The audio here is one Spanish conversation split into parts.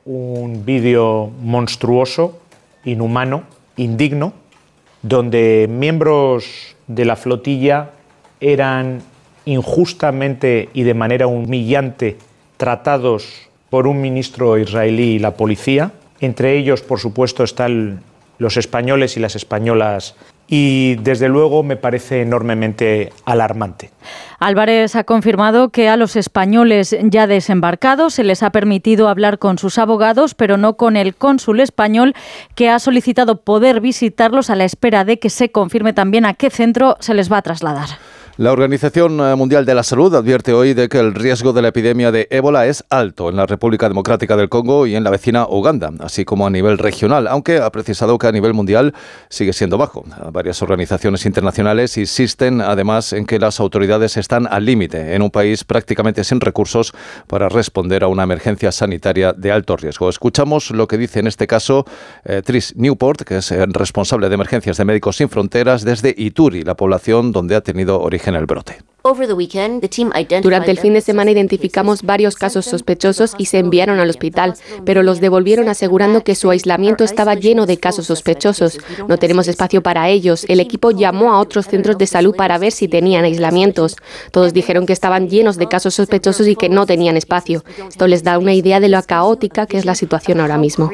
un vídeo monstruoso, inhumano, indigno, donde miembros de la flotilla eran injustamente y de manera humillante tratados por un ministro israelí y la policía. Entre ellos, por supuesto, están los españoles y las españolas. Y, desde luego, me parece enormemente alarmante. Álvarez ha confirmado que a los españoles ya desembarcados se les ha permitido hablar con sus abogados, pero no con el cónsul español, que ha solicitado poder visitarlos a la espera de que se confirme también a qué centro se les va a trasladar. La Organización Mundial de la Salud advierte hoy de que el riesgo de la epidemia de ébola es alto en la República Democrática del Congo y en la vecina Uganda, así como a nivel regional, aunque ha precisado que a nivel mundial sigue siendo bajo. Varias organizaciones internacionales insisten además en que las autoridades están al límite en un país prácticamente sin recursos para responder a una emergencia sanitaria de alto riesgo. Escuchamos lo que dice en este caso Trish Newport, que es responsable de emergencias de Médicos Sin Fronteras desde Ituri, la población donde ha tenido origen el brote. Durante el fin de semana identificamos varios casos sospechosos y se enviaron al hospital, pero los devolvieron asegurando que su aislamiento estaba lleno de casos sospechosos. No tenemos espacio para ellos. El equipo llamó a otros centros de salud para ver si tenían aislamientos. Todos dijeron que estaban llenos de casos sospechosos y que no tenían espacio. Esto les da una idea de lo caótica que es la situación ahora mismo.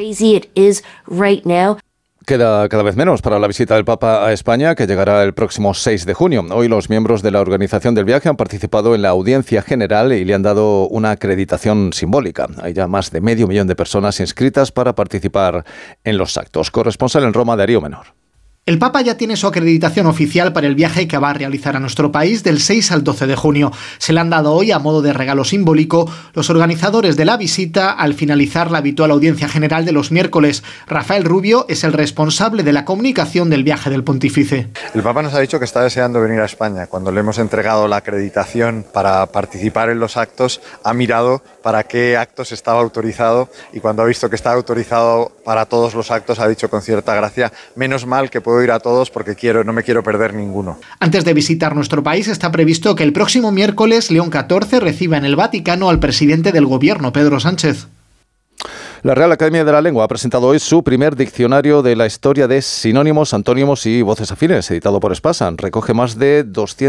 Queda cada vez menos para la visita del Papa a España, que llegará el próximo 6 de junio. Hoy los miembros de la organización del viaje han participado en la audiencia general y le han dado una acreditación simbólica. Hay ya más de 500.000 de personas inscritas para participar en los actos. Corresponsal en Roma, Darío Menor. El Papa ya tiene su acreditación oficial para el viaje que va a realizar a nuestro país del 6 al 12 de junio. Se le han dado hoy, a modo de regalo simbólico, los organizadores de la visita al finalizar la habitual audiencia general de los miércoles. Rafael Rubio es el responsable de la comunicación del viaje del pontífice. El Papa nos ha dicho que está deseando venir a España. Cuando le hemos entregado la acreditación para participar en los actos, ha mirado para qué actos estaba autorizado y cuando ha visto que estaba autorizado para todos los actos ha dicho con cierta gracia: menos mal que puedo ir a todos porque no me quiero perder ninguno. Antes de visitar nuestro país está previsto que el próximo miércoles León XIV reciba en el Vaticano al presidente del Gobierno, Pedro Sánchez. La Real Academia de la Lengua ha presentado hoy su primer diccionario de la historia de sinónimos, antónimos y voces afines, editado por Espasan. Recoge más de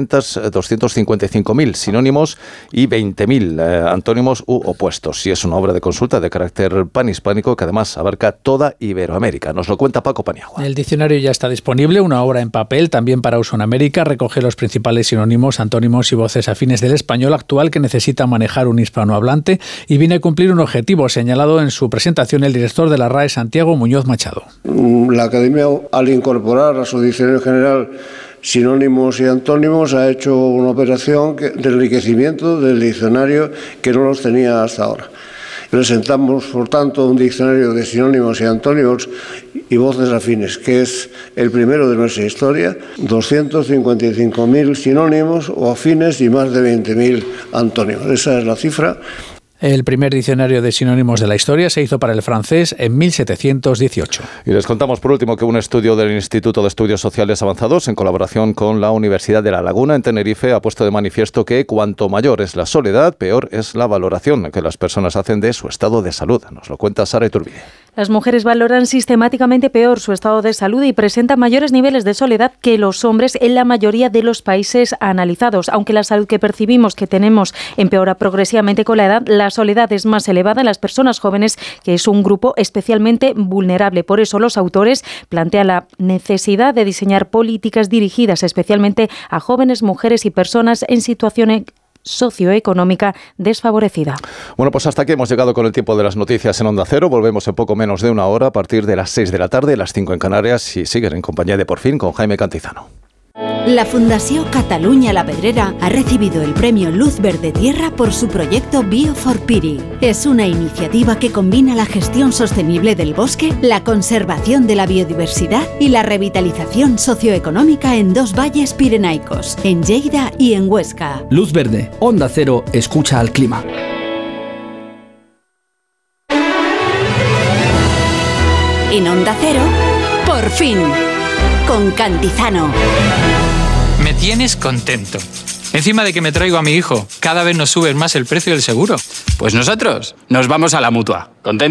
255.000 sinónimos y 20.000 antónimos u opuestos. Y es una obra de consulta de carácter panhispánico que además abarca toda Iberoamérica. Nos lo cuenta Paco Paniagua. El diccionario ya está disponible, una obra en papel, también para uso en América. Recoge los principales sinónimos, antónimos y voces afines del español actual que necesita manejar un hispanohablante y viene a cumplir un objetivo señalado en su presentación el director de la RAE, Santiago Muñoz Machado. La Academia, al incorporar a su diccionario general sinónimos y antónimos, ha hecho una operación de enriquecimiento del diccionario que no los tenía hasta ahora. Presentamos, por tanto, un diccionario de sinónimos y antónimos y voces afines, que es el primero de nuestra historia. 255.000 sinónimos o afines y más de 20.000 antónimos. Esa es la cifra. El primer diccionario de sinónimos de la historia se hizo para el francés en 1718. Y les contamos por último que un estudio del Instituto de Estudios Sociales Avanzados, en colaboración con la Universidad de La Laguna en Tenerife, ha puesto de manifiesto que cuanto mayor es la soledad, peor es la valoración que las personas hacen de su estado de salud. Nos lo cuenta Sara Iturbide. Las mujeres valoran sistemáticamente peor su estado de salud y presentan mayores niveles de soledad que los hombres en la mayoría de los países analizados. Aunque la salud que percibimos que tenemos empeora progresivamente con la edad, la soledad es más elevada en las personas jóvenes, que es un grupo especialmente vulnerable. Por eso los autores plantean la necesidad de diseñar políticas dirigidas especialmente a jóvenes, mujeres y personas en situaciones socioeconómica desfavorecida. Bueno, pues hasta aquí hemos llegado con el tiempo de las noticias en Onda Cero. Volvemos en poco menos de una hora a partir de las 6 de la tarde, las 5 en Canarias, y siguen en compañía de Por Fin con Jaime Cantizano. La Fundació Catalunya La Pedrera ha recibido el premio Luz Verde Tierra por su proyecto Bio4Piri. Es una iniciativa que combina la gestión sostenible del bosque, la conservación de la biodiversidad y la revitalización socioeconómica en dos valles pirenaicos, en Lleida y en Huesca. Luz Verde, Onda Cero, escucha al clima. En Onda Cero, Por Fin, con Cantizano. Me tienes contento. Encima de que me traigo a mi hijo, cada vez nos subes más el precio del seguro. Pues nosotros nos vamos a la Mutua. ¿Contento?